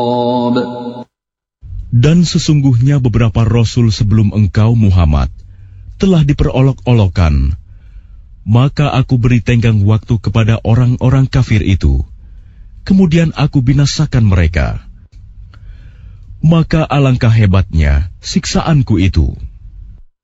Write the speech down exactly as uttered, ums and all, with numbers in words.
Dan sesungguhnya beberapa rasul sebelum engkau Muhammad telah diperolok-olokkan, maka aku beri tenggang waktu kepada orang-orang kafir itu, kemudian aku binasakan mereka. Maka alangkah hebatnya siksaanku itu.